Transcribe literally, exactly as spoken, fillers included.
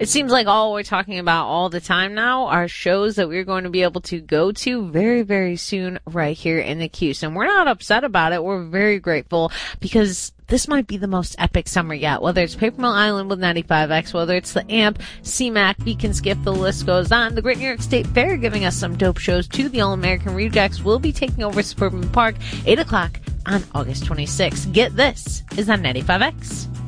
It seems like all we're talking about all the time now are shows that we're going to be able to go to very, very soon right here in the Q's. And we're not upset about it. We're very grateful because this might be the most epic summer yet. Whether it's Paper Mill Island with ninety-five X, whether it's the A M P, C MAC, Beacon Skiff, the list goes on. The Great New York State Fair giving us some dope shows too. The All-American Rejects will be taking over Suburban Park, eight o'clock on August twenty-sixth. Get this is on ninety-five X.